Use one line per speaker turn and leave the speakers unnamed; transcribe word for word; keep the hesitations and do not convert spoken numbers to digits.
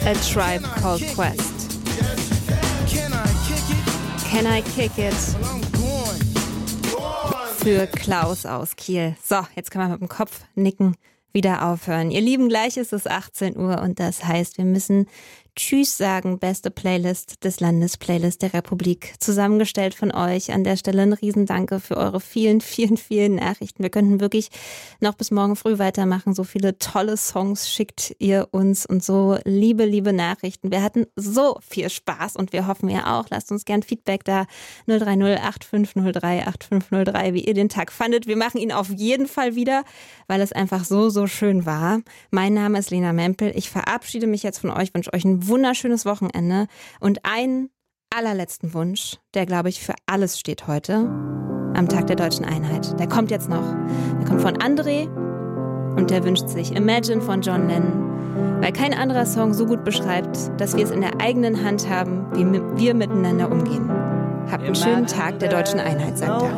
A Tribe Called Quest. Can I Kick It? Für Klaus aus Kiel. So, jetzt können wir mit dem Kopf nicken wieder aufhören. Ihr Lieben, gleich ist es achtzehn Uhr und das heißt, wir müssen Tschüss sagen. Beste Playlist des Landes, Playlist der Republik, zusammengestellt von euch. An der Stelle ein Riesendanke für eure vielen, vielen, vielen Nachrichten. Wir könnten wirklich noch bis morgen früh weitermachen. So viele tolle Songs schickt ihr uns und so liebe, liebe Nachrichten. Wir hatten so viel Spaß und wir hoffen ihr auch. Lasst uns gern Feedback da. null drei null acht fünf null drei acht fünf null drei, wie ihr den Tag fandet. Wir machen ihn auf jeden Fall wieder, weil es einfach so, so schön war. Mein Name ist Lena Mempel. Ich verabschiede mich jetzt von euch, wünsche euch ein wunderschönes Wochenende und einen allerletzten Wunsch, der, glaube ich, für alles steht heute, am Tag der Deutschen Einheit. Der kommt jetzt noch. Der kommt von André und der wünscht sich Imagine von John Lennon, weil kein anderer Song so gut beschreibt, dass wir es in der eigenen Hand haben, wie wir miteinander umgehen. Habt einen schönen Tag der Deutschen Einheit, sagt er.